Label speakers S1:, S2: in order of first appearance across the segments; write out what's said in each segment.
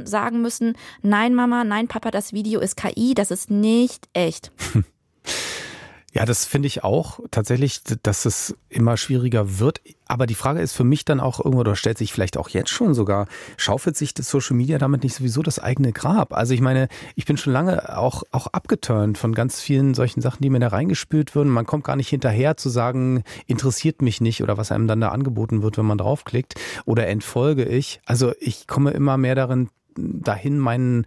S1: sagen müssen, nein Mama, nein Papa, das Video ist KI, das ist nicht echt.
S2: Ja, das finde ich auch tatsächlich, dass es immer schwieriger wird. Aber die Frage ist für mich dann auch irgendwo, oder stellt sich vielleicht auch jetzt schon sogar, schaufelt sich das Social Media damit nicht sowieso das eigene Grab? Also ich meine, ich bin schon lange auch abgeturnt von ganz vielen solchen Sachen, die mir da reingespült würden. Man kommt gar nicht hinterher zu sagen, interessiert mich nicht oder was einem dann da angeboten wird, wenn man draufklickt oder entfolge ich. Also ich komme immer mehr dahin, meinen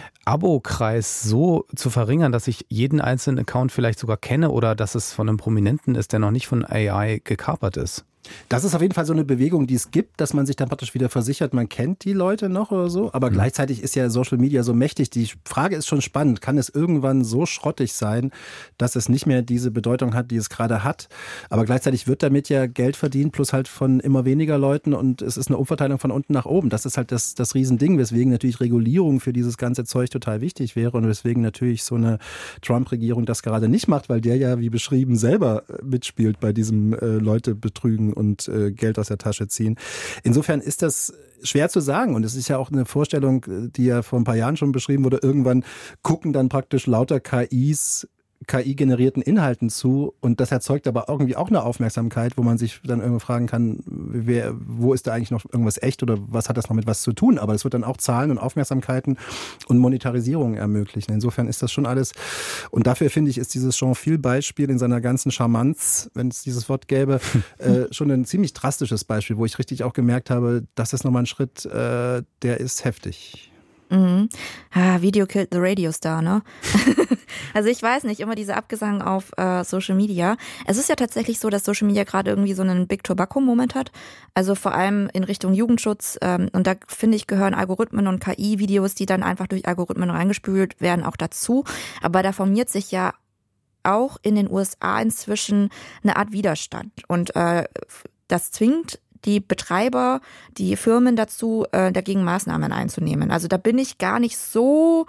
S2: Abo-Kreis so zu verringern, dass ich jeden einzelnen Account vielleicht sogar kenne oder dass es von einem Prominenten ist, der noch nicht von AI gekapert ist.
S3: Das ist auf jeden Fall so eine Bewegung, die es gibt, dass man sich dann praktisch wieder versichert, man kennt die Leute noch oder so. Aber gleichzeitig ist ja Social Media so mächtig. Die Frage ist schon spannend. Kann es irgendwann so schrottig sein, dass es nicht mehr diese Bedeutung hat, die es gerade hat? Aber gleichzeitig wird damit ja Geld verdient, plus halt von immer weniger Leuten. Und es ist eine Umverteilung von unten nach oben. Das ist halt das Riesending, weswegen natürlich Regulierung für dieses ganze Zeug total wichtig wäre. Und weswegen natürlich so eine Trump-Regierung das gerade nicht macht, weil der ja, wie beschrieben, selber mitspielt bei diesem Leute betrügen und Geld aus der Tasche ziehen. Insofern ist das schwer zu sagen und es ist ja auch eine Vorstellung, die ja vor ein paar Jahren schon beschrieben wurde. Irgendwann gucken dann praktisch lauter KI-generierten Inhalten zu und das erzeugt aber irgendwie auch eine Aufmerksamkeit, wo man sich dann irgendwie fragen kann, wo ist da eigentlich noch irgendwas echt oder was hat das noch mit was zu tun? Aber es wird dann auch Zahlen und Aufmerksamkeiten und Monetarisierung ermöglichen. Insofern ist das schon alles und dafür finde ich, ist dieses Jean-Phil-Beispiel in seiner ganzen Charmanz, wenn es dieses Wort gäbe, schon ein ziemlich drastisches Beispiel, wo ich richtig auch gemerkt habe, das ist nochmal ein Schritt, der ist heftig.
S1: Mhm. Video killed the Radio Star, ne? Also ich weiß nicht, immer diese Abgesang auf Social Media. Es ist ja tatsächlich so, dass Social Media gerade irgendwie so einen Big Tobacco-Moment hat. Also vor allem in Richtung Jugendschutz. Und da finde ich, gehören Algorithmen und KI-Videos, die dann einfach durch Algorithmen reingespült werden, auch dazu. Aber da formiert sich ja auch in den USA inzwischen eine Art Widerstand. Und das zwingt die Betreiber, die Firmen dazu, dagegen Maßnahmen einzunehmen. Also da bin ich gar nicht so,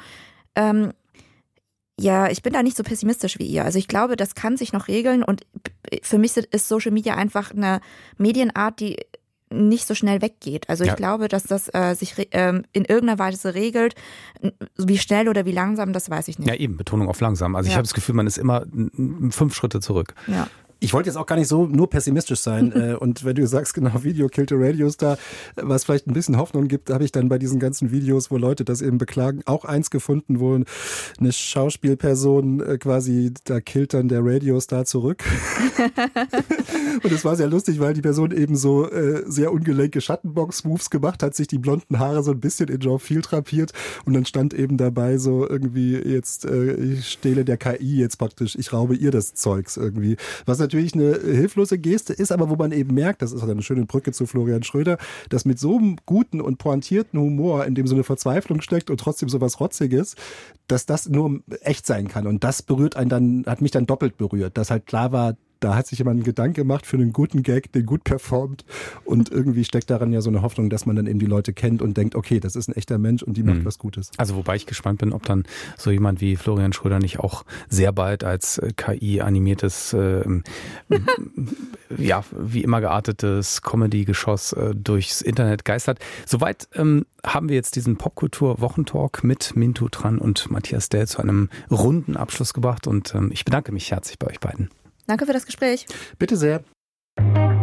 S1: ich bin da nicht so pessimistisch wie ihr. Also ich glaube, das kann sich noch regeln und für mich ist Social Media einfach eine Medienart, die nicht so schnell weggeht. Also ich glaube, dass das sich in irgendeiner Weise regelt. Wie schnell oder wie langsam, das weiß ich nicht.
S2: Ja eben, Betonung auf langsam. Also ich habe das Gefühl, man ist immer 5 Schritte zurück.
S1: Ja.
S3: Ich wollte jetzt auch gar nicht so nur pessimistisch sein. Und wenn du sagst, genau, Video killt the Radio Star, was vielleicht ein bisschen Hoffnung gibt, habe ich dann bei diesen ganzen Videos, wo Leute das eben beklagen, auch eins gefunden, wo eine Schauspielperson quasi, da killt dann der Radiostar zurück. Und es war sehr lustig, weil die Person eben so sehr ungelenke Schattenbox-Moves gemacht hat, sich die blonden Haare so ein bisschen in Jean-Phil drapiert und dann stand eben dabei so irgendwie jetzt, ich stehle der KI jetzt praktisch, ich raube ihr das Zeugs irgendwie. Was natürlich eine hilflose Geste ist, aber wo man eben merkt, das ist eine schöne Brücke zu Florian Schröder, dass mit so einem guten und pointierten Humor, in dem so eine Verzweiflung steckt und trotzdem so was Rotziges, dass das nur echt sein kann. Und das berührt einen dann, hat mich dann doppelt berührt, dass halt klar war, da hat sich jemand einen Gedanken gemacht für einen guten Gag, den gut performt und irgendwie steckt daran ja so eine Hoffnung, dass man dann eben die Leute kennt und denkt, okay, das ist ein echter Mensch und die macht was Gutes.
S2: Also wobei ich gespannt bin, ob dann so jemand wie Florian Schröder nicht auch sehr bald als KI-animiertes, wie immer geartetes Comedy-Geschoss durchs Internet geistert. Soweit haben wir jetzt diesen Popkultur-Wochentalk mit Mintu Tran und Matthias Dell zu einem runden Abschluss gebracht und ich bedanke mich herzlich bei euch beiden.
S1: Danke für das Gespräch.
S3: Bitte sehr.